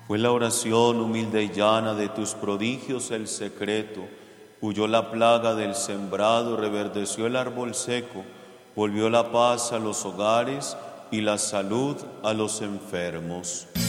Fue la oración humilde y llana de tus prodigios el secreto. Huyó la plaga del sembrado, reverdeció el árbol seco, volvió la paz a los hogares y la salud a los enfermos.